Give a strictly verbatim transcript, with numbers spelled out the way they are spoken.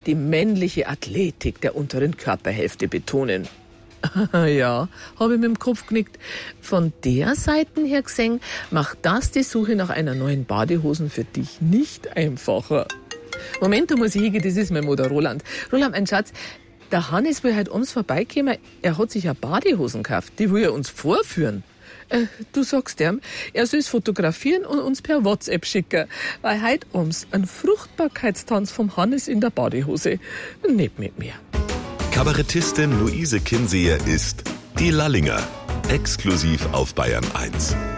die männliche Athletik der unteren Körperhälfte betonen. Ja, habe ich mit dem Kopf genickt. Von der Seite her gesehen, macht das die Suche nach einer neuen Badehosen für dich nicht einfacher. Moment, da muss ich hingehen, das ist mein Mutter Roland. Roland, mein Schatz, der Hannes will heute abends vorbeikommen. Er hat sich ja Badehosen gekauft. Die will er uns vorführen. Äh, du sagst ihm, er soll es fotografieren und uns per WhatsApp schicken. Weil heute abends ein Fruchtbarkeitstanz vom Hannes in der Badehose. Nicht mit mir. Kabarettistin Luise Kinseher ist die Lallinger. Exklusiv auf Bayern eins.